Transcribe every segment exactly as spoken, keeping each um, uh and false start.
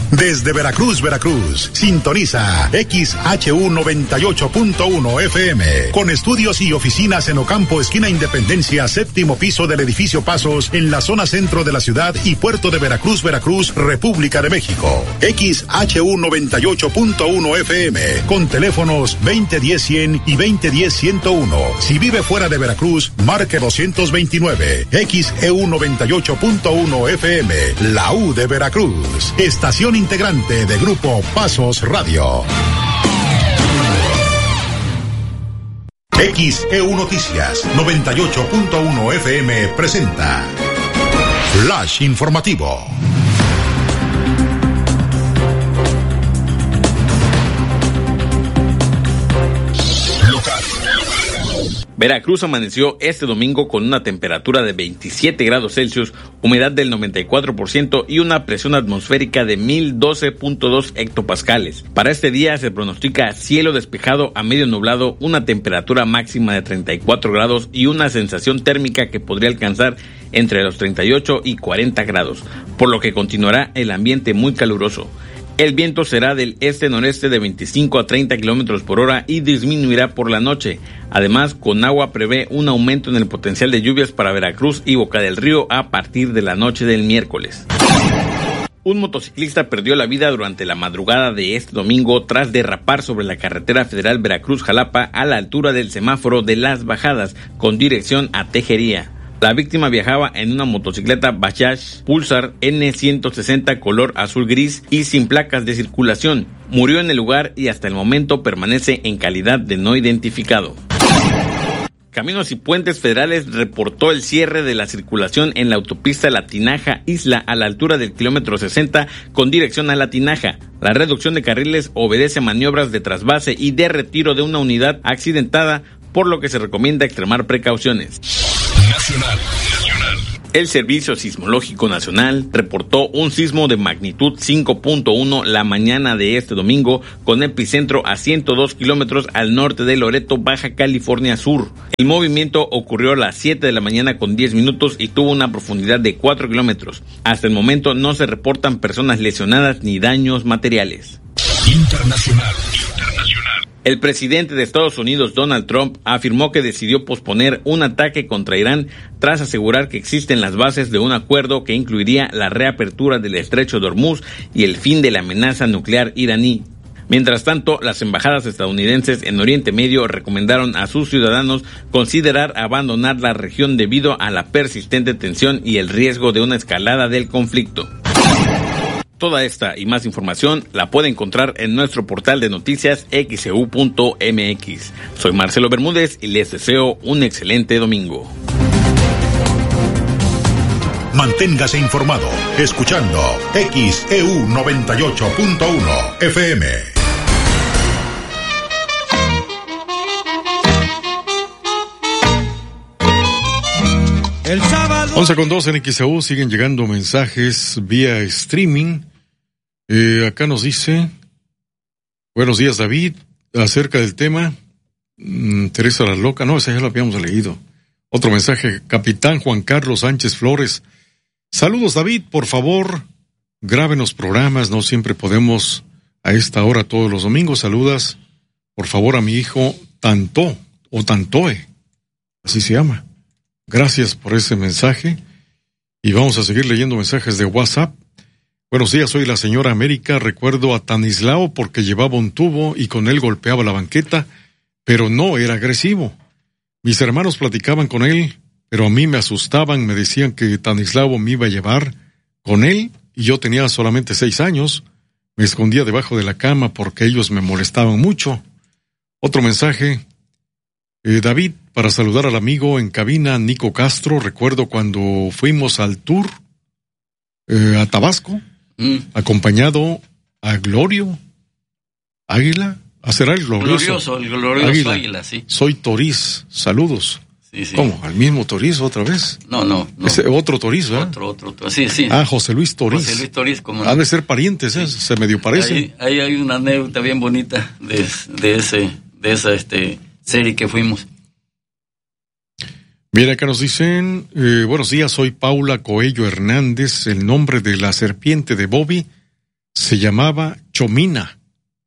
Desde Veracruz, Veracruz, sintoniza X H U noventa y ocho punto uno F M, con estudios y oficinas en Ocampo, esquina Independencia, séptimo piso del edificio Pasos, en la zona centro de la ciudad y puerto de Veracruz, Veracruz, República de México. X H U noventa y ocho punto uno F M, con teléfonos veinte diez cien y veinte diez ciento uno. Si vive fuera de Veracruz, marque doscientos veintinueve. X E U noventa y ocho punto uno F M, la U de Veracruz. Estación integrante de Grupo Pasos Radio. X E U Noticias noventa y ocho punto uno F M presenta Flash Informativo. Veracruz amaneció este domingo con una temperatura de veintisiete grados Celsius, humedad del noventa y cuatro por ciento y una presión atmosférica de mil doce punto dos hectopascales. Para este día se pronostica cielo despejado a medio nublado, una temperatura máxima de treinta y cuatro grados y una sensación térmica que podría alcanzar entre los treinta y ocho y cuarenta grados, por lo que continuará el ambiente muy caluroso. El viento será del este-noreste de veinticinco a treinta kilómetros por hora y disminuirá por la noche. Además, Conagua prevé un aumento en el potencial de lluvias para Veracruz y Boca del Río a partir de la noche del miércoles. Un motociclista perdió la vida durante la madrugada de este domingo tras derrapar sobre la carretera federal Veracruz-Jalapa a la altura del semáforo de Las Bajadas con dirección a Tejería. La víctima viajaba en una motocicleta Bajaj Pulsar N ciento sesenta color azul gris y sin placas de circulación. Murió en el lugar y hasta el momento permanece en calidad de no identificado. Caminos y Puentes Federales reportó el cierre de la circulación en la autopista La Tinaja Isla a la altura del kilómetro sesenta con dirección a La Tinaja. La reducción de carriles obedece a maniobras de trasvase y de retiro de una unidad accidentada, por lo que se recomienda extremar precauciones. Nacional. El Servicio Sismológico Nacional reportó un sismo de magnitud cinco punto uno la mañana de este domingo, con epicentro a ciento dos kilómetros al norte de Loreto, Baja California Sur. El movimiento ocurrió a las siete de la mañana con diez minutos y tuvo una profundidad de cuatro kilómetros. Hasta el momento no se reportan personas lesionadas ni daños materiales. Internacional. El presidente de Estados Unidos, Donald Trump, afirmó que decidió posponer un ataque contra Irán tras asegurar que existen las bases de un acuerdo que incluiría la reapertura del estrecho de Hormuz y el fin de la amenaza nuclear iraní. Mientras tanto, las embajadas estadounidenses en Oriente Medio recomendaron a sus ciudadanos considerar abandonar la región debido a la persistente tensión y el riesgo de una escalada del conflicto. Toda esta y más información la puede encontrar en nuestro portal de noticias x e u punto m x. Soy Marcelo Bermúdez y les deseo un excelente domingo. Manténgase informado escuchando X E U noventa y ocho punto uno F M. El sábado. once con dos en X E U, siguen llegando mensajes vía streaming. Eh, acá nos dice, buenos días David, acerca del tema, mmm, Teresa la Loca, no, ese ya lo habíamos leído. Otro mensaje, Capitán Juan Carlos Sánchez Flores. Saludos David, por favor, grábenos programas, no siempre podemos a esta hora todos los domingos. Saludas, por favor, a mi hijo Tanto, o Tantoe, así se llama. Gracias por ese mensaje y vamos a seguir leyendo mensajes de WhatsApp. Buenos días, soy la señora América. Recuerdo a Tanislao porque llevaba un tubo y con él golpeaba la banqueta, pero no era agresivo. Mis hermanos platicaban con él, pero a mí me asustaban, me decían que Tanislao me iba a llevar con él y yo tenía solamente seis años. Me escondía debajo de la cama porque ellos me molestaban mucho. Otro mensaje. Eh, David, para saludar al amigo en cabina, Nico Castro. Recuerdo cuando fuimos al tour eh, a Tabasco, mm. acompañado a Glorio Águila. ¿A será el glorioso? Glorioso, el glorioso Águila, Águila sí. Soy Toriz, saludos. Sí, sí. ¿Cómo? ¿Al mismo Toriz otra vez? No, no. no. Ese, otro Toriz, ¿verdad? Otro, otro, otro, sí, sí. Ah, José Luis Toriz. José Luis Toriz, como no. Ha de ser parientes, ¿eh? Sí. Se medio parecen. Ahí, ahí hay una anécdota bien bonita de, de ese, de esa este serie que fuimos. Mira, acá nos dicen, eh, buenos días, soy Paula Coello Hernández, el nombre de la serpiente de Bobby se llamaba Chomina.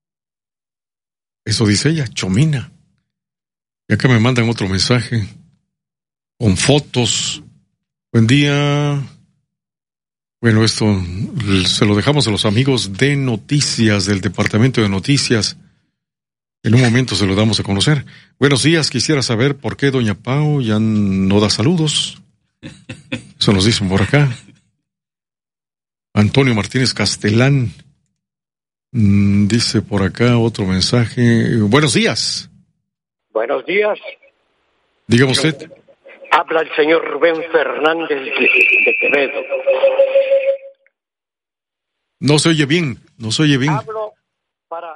Eso dice ella, Chomina. Y acá me mandan otro mensaje con fotos. Buen día. Bueno, esto se lo dejamos a los amigos de noticias, del departamento de noticias. En un momento se lo damos a conocer. Buenos días, quisiera saber por qué doña Pau ya no da saludos. Eso nos dicen por acá. Antonio Martínez Castelán mm, dice por acá otro mensaje. Buenos días. Buenos días. Dígame usted. Habla el señor Rubén Fernández de, de Quevedo. No se oye bien, no se oye bien. Hablo para...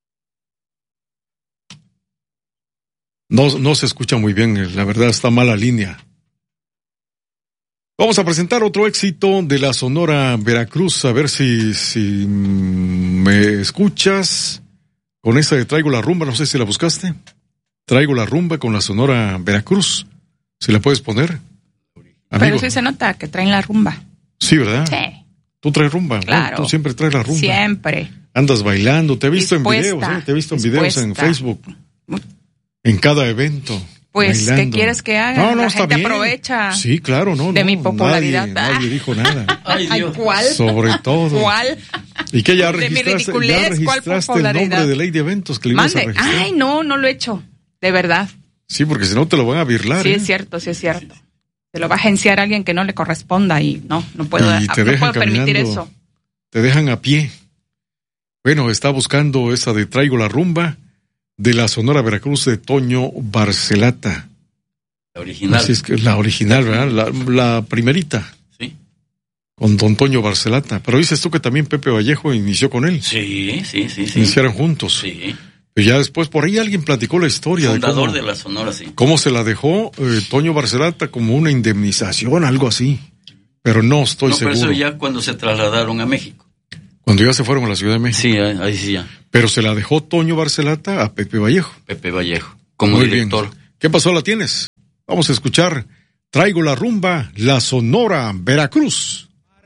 No, no se escucha muy bien, la verdad está mala línea. Vamos a presentar otro éxito de la Sonora Veracruz, a ver si, si me escuchas. Con esta de Traigo la Rumba, no sé si la buscaste. Traigo la Rumba con la Sonora Veracruz. Si la puedes poner. Amigo. Pero sí se nota que traen la rumba. Sí, ¿verdad? Sí. Tú traes rumba, claro. ¿no? Tú siempre traes la rumba. Siempre. Andas bailando, te he visto dispuesta, en videos, ¿eh? Te he visto en dispuesta. videos en Facebook. En cada evento. Pues, bailando. ¿qué quieres que haga? No, no, la está gente bien. aprovecha sí, claro, no, de no, mi popularidad. Nadie, nadie dijo nada. Ay, Dios. ¿Cuál? Sobre todo. ¿Cuál? ¿Y qué ya de mi registraste, ridiculez, ya registraste el nombre de ley de eventos que le ibas a Mande. registrar? Ay, no, no lo he hecho. De verdad. Sí, porque si no te lo van a birlar. Sí, ¿eh? es cierto, sí es cierto. Se lo va a agenciar a alguien que no le corresponda y no, no puedo, y te no dejan puedo permitir eso. Te dejan a pie. Bueno, está buscando esa de Traigo la Rumba de la Sonora Veracruz de Toño Barcelata. La original. Así es que la original, ¿verdad? La, la primerita. Sí. Con don Toño Barcelata. Pero dices tú que también Pepe Vallejo inició con él. Sí, sí, sí, sí. Iniciaron juntos. Sí. Pero ya después, por ahí alguien platicó la historia. Fundador de, cómo, de la Sonora, sí. Cómo se la dejó eh, Toño Barcelata como una indemnización, algo así. Pero no estoy no, seguro. Pero eso ya cuando se trasladaron a México. Cuando ya se fueron a la Ciudad de México. Sí, ahí, ahí sí ya. Pero se la dejó Toño Barcelata a Pepe Vallejo. Pepe Vallejo, como Muy director. Bien. ¿Qué pasó? ¿La tienes? Vamos a escuchar Traigo la Rumba, la Sonora Veracruz.